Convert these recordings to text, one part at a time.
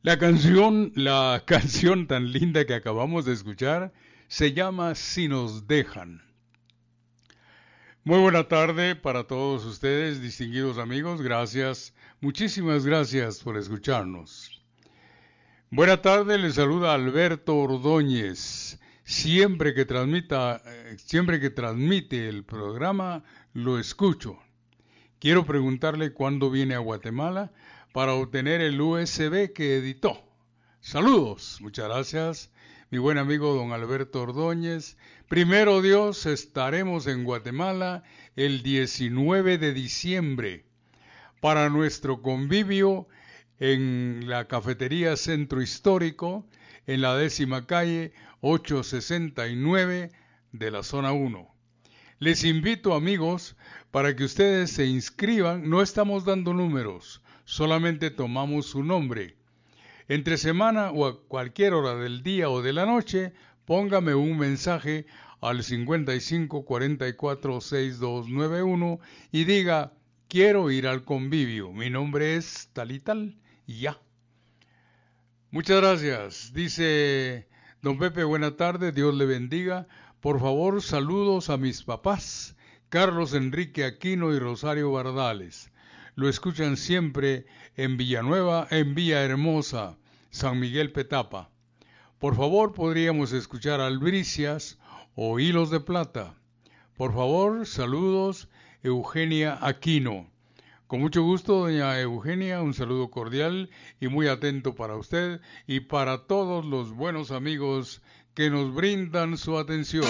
La canción tan linda que acabamos de escuchar se llama Si nos dejan. Muy buena tarde para todos ustedes, distinguidos amigos. Gracias, muchísimas gracias por escucharnos. Buena tarde, les saluda Alberto Ordóñez. Siempre que transmite el programa, lo escucho. Quiero preguntarle cuándo viene a Guatemala para obtener el USB que editó. Saludos, muchas gracias, mi buen amigo don Alberto Ordóñez. Primero Dios, estaremos en Guatemala el 19 de diciembre para nuestro convivio en la Cafetería Centro Histórico, en la 10ª calle 869 de la zona 1. Les invito, amigos, para que ustedes se inscriban. No estamos dando números, solamente tomamos su nombre. Entre semana o a cualquier hora del día o de la noche, póngame un mensaje al 55 44 6291 y diga: quiero ir al convivio, mi nombre es tal y tal, y ya. Muchas gracias. Dice don Pepe, buena tarde, Dios le bendiga. Por favor, saludos a mis papás, Carlos Enrique Aquino y Rosario Bardales. Lo escuchan siempre en Villanueva, en Villahermosa, San Miguel Petapa. Por favor, podríamos escuchar Albricias o Hilos de Plata. Por favor, saludos, Eugenia Aquino. Con mucho gusto, doña Eugenia, un saludo cordial y muy atento para usted y para todos los buenos amigos que nos brindan su atención.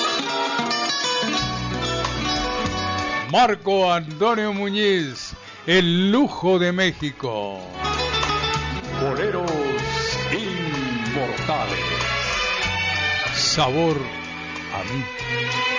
Marco Antonio Muñiz, el lujo de México. Boleros inmortales. Sabor a mí.